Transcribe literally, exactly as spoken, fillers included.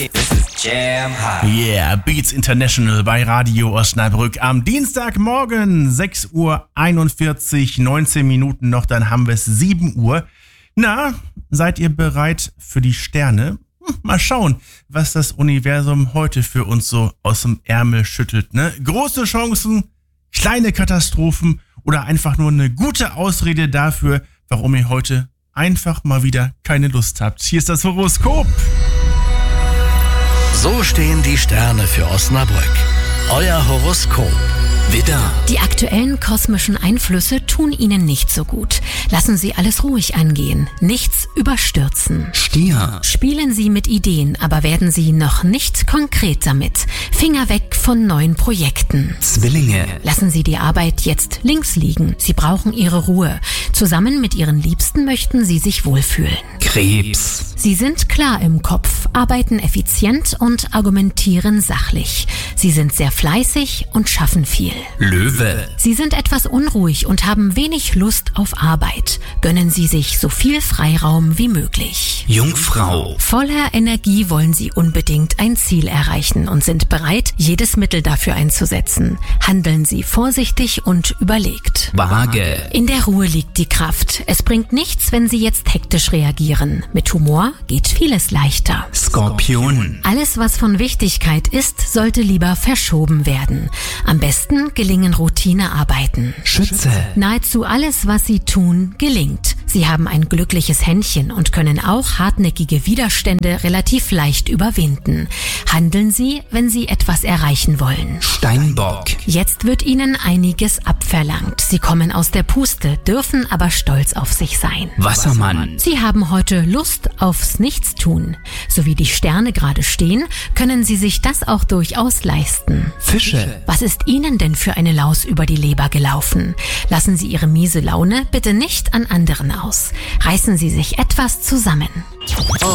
This is Jam High. Yeah, Beats International bei Radio Osnabrück. Am Dienstagmorgen, sechs Uhr einundvierzig, neunzehn Minuten noch, dann haben wir es sieben Uhr. Na, seid ihr bereit für die Sterne? Hm, mal schauen, was das Universum heute für uns so aus dem Ärmel schüttelt, ne? Große Chancen, kleine Katastrophen oder einfach nur eine gute Ausrede dafür, warum ihr heute einfach mal wieder keine Lust habt. Hier ist das Horoskop. So stehen die Sterne für Osnabrück. Euer Horoskop. Widder. Die aktuellen kosmischen Einflüsse tun Ihnen nicht so gut. Lassen Sie alles ruhig angehen, nichts überstürzen. Stier. Spielen Sie mit Ideen, aber werden Sie noch nicht konkret damit. Finger weg von neuen Projekten. Zwillinge. Lassen Sie die Arbeit jetzt links liegen. Sie brauchen Ihre Ruhe. Zusammen mit Ihren Liebsten möchten Sie sich wohlfühlen. Krebs. Sie sind klar im Kopf, arbeiten effizient und argumentieren sachlich. Sie sind sehr fleißig und schaffen viel. Löwe. Sie sind etwas unruhig und haben wenig Lust auf Arbeit. Gönnen Sie sich so viel Freiraum wie möglich. Jungfrau. Voller Energie wollen Sie unbedingt ein Ziel erreichen und sind bereit, jedes Mittel dafür einzusetzen. Handeln Sie vorsichtig und überlegt. Waage. In der Ruhe liegt die Kraft. Es bringt nichts, wenn Sie jetzt hektisch reagieren. Mit Humor geht vieles leichter. Skorpion. Alles, was von Wichtigkeit ist, sollte lieber verschoben werden. Am besten gelingen Routinearbeiten. Schütze. Nahezu alles, was Sie tun, gelingt. Sie haben ein glückliches Händchen und können auch hartnäckige Widerstände relativ leicht überwinden. Handeln Sie, wenn Sie etwas erreichen wollen. Steinbock. Jetzt wird Ihnen einiges abverlangt. Sie kommen aus der Puste, dürfen aber stolz auf sich sein. Wassermann. Sie haben heute Lust aufs Nichtstun. So wie die Sterne gerade stehen, können Sie sich das auch durchaus leisten. Fische. Was ist Ihnen denn für eine Laus über die Leber gelaufen? Lassen Sie Ihre miese Laune bitte nicht an anderen aus. Reißen Sie sich etwas zusammen.